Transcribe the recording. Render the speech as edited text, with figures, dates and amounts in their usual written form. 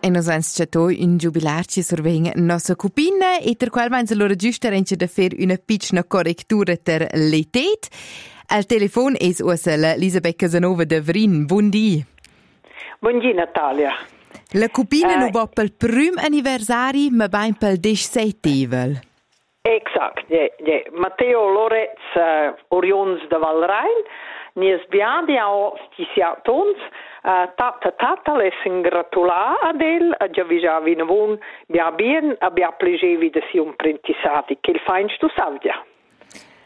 E nos ans chatoi un jubilar ci survegna nostra cupina e ter qual vans allora giusta rence da fer una piccina correttura ter l'etet. Al telefon es usa Elisabeth Casanova de Vrin. Buondì. Buondì Natalia. La cupina non va pel prim anniversari, ma bain pel 17. Exact, ja. Matteo Loretz, Orions de Valrain, nies biadi au stisiatons, tata lesen gratulà ad el, già visavi navun, bia bien, abbia plegevi de si un prentisati, che il fainst tu savia.